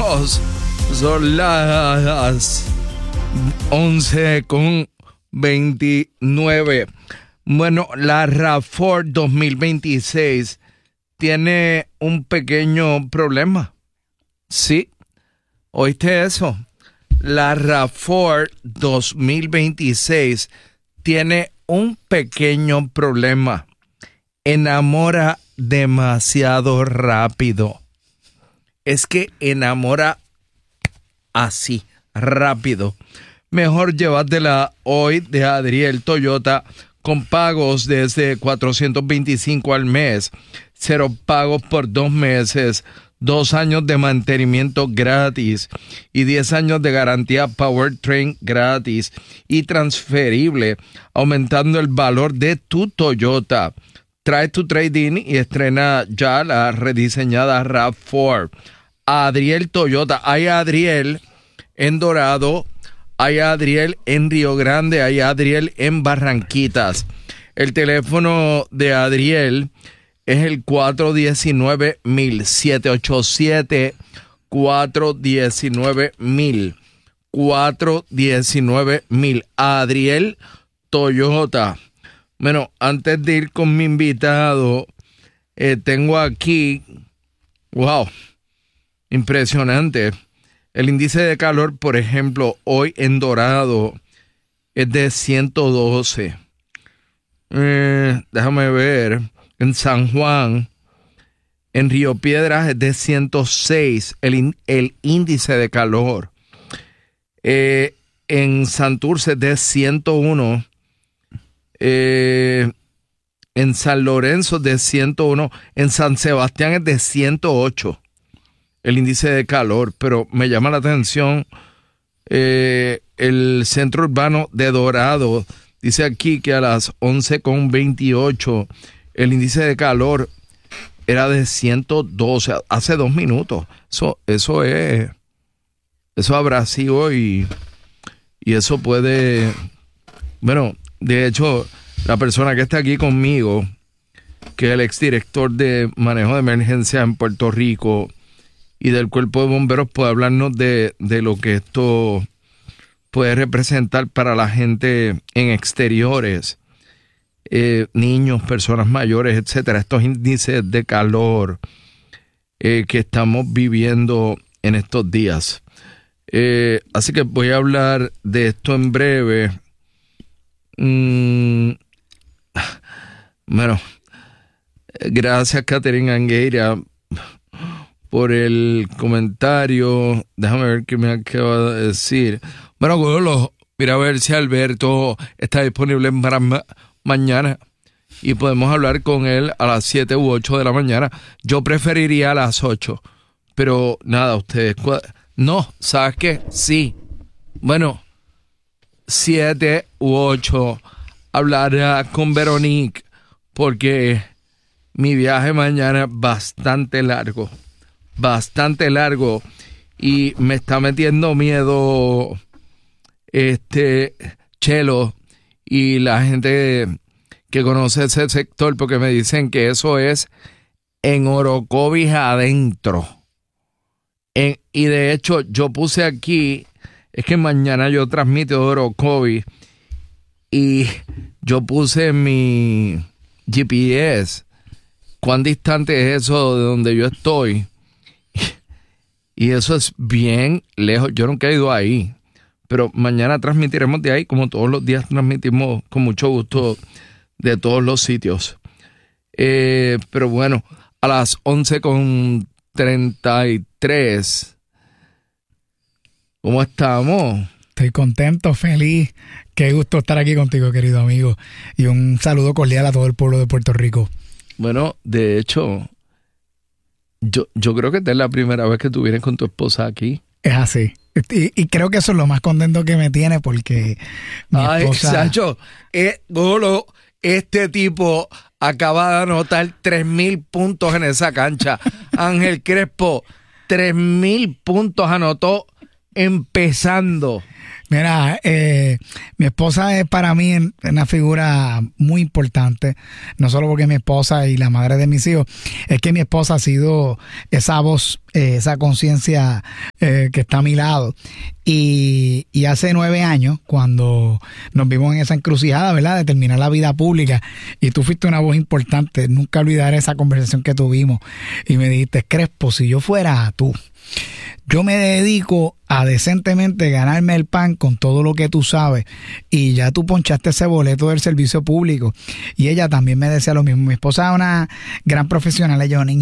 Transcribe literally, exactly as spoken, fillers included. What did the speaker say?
amigos, son las once con veintinueve. Bueno, la RAV cuatro dos mil veintiséis tiene un pequeño problema. Sí, ¿oíste eso? La RAV cuatro dos mil veintiséis tiene un pequeño problema. Enamora demasiado rápido. Es que enamora así, rápido. Mejor llévatela hoy de Adriel Toyota con pagos desde cuatrocientos veinticinco al mes, cero pagos por dos meses, dos años de mantenimiento gratis y diez años de garantía Powertrain gratis y transferible, aumentando el valor de tu Toyota. Trae tu trade-in y estrena ya la rediseñada RAV cuatro. Adriel Toyota. Hay Adriel en Dorado, hay Adriel en Río Grande, hay Adriel en Barranquitas. El teléfono de Adriel es el cuatro uno nueve mil, siete ocho siete, cuatro uno nueve mil, cuatro uno nueve mil. Adriel Toyota. Bueno, antes de ir con mi invitado, eh, tengo aquí, wow, impresionante. El índice de calor, por ejemplo, hoy en Dorado es de ciento doce. Eh, déjame ver, en San Juan, en Río Piedras es de ciento seis el, el índice de calor. Eh, en Santurce es de ciento uno. Eh, en San Lorenzo de ciento uno, en San Sebastián es de ciento ocho el índice de calor, pero me llama la atención eh, el centro urbano de Dorado, dice aquí que a las once con veintiocho el índice de calor era de ciento doce, hace dos minutos, eso, eso es, eso habrá sido y, y eso puede, bueno, de hecho, la persona que está aquí conmigo, que es el exdirector de manejo de emergencia en Puerto Rico y del Cuerpo de Bomberos, puede hablarnos de, de lo que esto puede representar para la gente en exteriores, eh, niños, personas mayores, etcétera. Estos índices de calor eh, que estamos viviendo en estos días. Eh, así que voy a hablar de esto en breve. Mm, bueno, gracias Catherine Angueira por el comentario. Déjame ver qué me acaba de decir. Bueno, Golo, mira a ver si Alberto está disponible para ma- mañana y podemos hablar con él a las siete u ocho de la mañana. Yo preferiría a las ocho, pero nada, ustedes... No, ¿sabes qué? Sí. Bueno... siete u ocho, hablar con Veronique, porque mi viaje mañana es bastante largo, bastante largo, y me está metiendo miedo este Chelo y la gente que conoce ese sector, porque me dicen que eso es en Orocovis adentro. En, y de hecho, yo puse aquí... Es que mañana yo transmito Orocovis y yo puse en mi G P S cuán distante es eso de donde yo estoy. Y eso es bien lejos. Yo nunca he ido ahí, pero mañana transmitiremos de ahí, como todos los días transmitimos con mucho gusto de todos los sitios. Eh, pero bueno, a las once con treinta y tres... ¿Cómo estamos? Estoy contento, feliz. Qué gusto estar aquí contigo, querido amigo. Y un saludo cordial a todo el pueblo de Puerto Rico. Bueno, de hecho, yo, yo creo que esta es la primera vez que tú vienes con tu esposa aquí. Es así. Y, y creo que eso es lo más contento que me tiene porque mi Ay, esposa... Sacho, eh, Golo, este tipo acaba de anotar tres mil puntos en esa cancha. Ángel Crespo, tres mil puntos anotó empezando. Mira, eh, mi esposa es para mí una figura muy importante, no solo porque es mi esposa y la madre de mis hijos, es que mi esposa ha sido esa voz, eh, esa conciencia eh, que está a mi lado. Y, y hace nueve años, cuando nos vimos en esa encrucijada, ¿verdad?, de terminar la vida pública, y tú fuiste una voz importante, nunca olvidaré esa conversación que tuvimos, y me dijiste, Crespo, si yo fuera tú, yo me dedico a decentemente ganarme el pan con todo lo que tú sabes, y ya tú ponchaste ese boleto del servicio público. Y ella también me decía lo mismo. Mi esposa es una gran profesional, ella es una